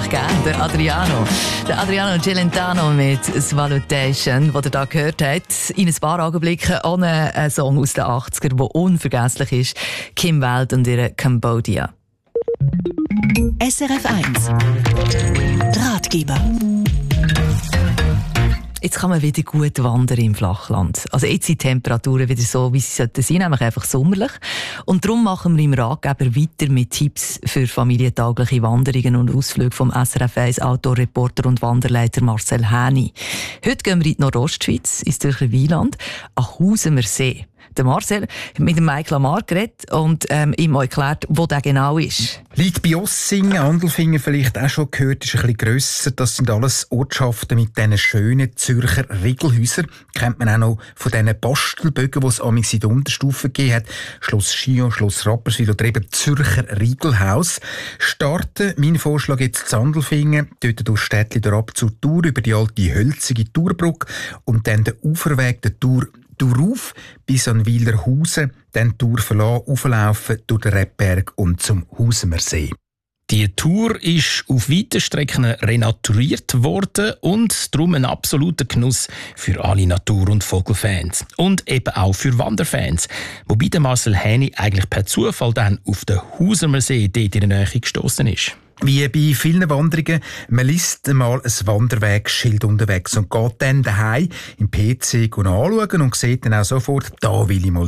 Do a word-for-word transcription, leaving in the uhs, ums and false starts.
doch gerne, der Adriano. Der Adriano Celentano mit «Svalutation», den ihr da gehört habt. In ein paar Augenblicken ohne einen Song aus den achtziger, der unvergesslich ist. Kim Wilde und ihre «Cambodia». S R F eins Ratgeber. Jetzt kann man wieder gut wandern im Flachland. Also jetzt sind die Temperaturen wieder so, wie sie sollten sein, nämlich einfach sommerlich. Und darum machen wir im Ratgeber weiter mit Tipps für familientaugliche Wanderungen und Ausflüge vom S R F eins Outdoor-Reporter und Wanderleiter Marcel Häni. Heute gehen wir in die Nordostschweiz, ins Zürcher Wieland, an Husemer See. Der Marcel hat mit dem Mike Lamar geredet und ähm, ihm auch erklärt, wo der genau ist. Liegt bei Ossingen, Andelfingen vielleicht auch schon gehört, ist ein bisschen grösser. Das sind alles Ortschaften mit diesen schönen Zürcher Riegelhäusern. Kennt man auch noch von diesen Bastelbögen, die es amigs in der Unterstufe gegeben hat. Schloss Chillon, Schloss Rapperswil oder eben Zürcher Riegelhaus. Starten, mein Vorschlag jetzt in Andelfingen, dort durch Städtli ab zur Tour über die alte hölzige Tourbrücke und dann der Uferweg der Tour rauf bis an Wilerhausen, dann die Tour verlassen, auflaufen durch den Rebberg und zum Husemer See. Die Tour ist auf weiten Strecken renaturiert worden und darum ein absoluter Genuss für alle Natur- und Vogelfans. Und eben auch für Wanderfans. Wobei der Marcel Häni eigentlich per Zufall dann auf den Husemer See dort in der Nähe gestossen ist. Wie bei vielen Wanderungen, man liest einmal ein Wanderwegschild unterwegs und geht dann daheim im P C anschauen und sieht dann auch sofort, da will ich mal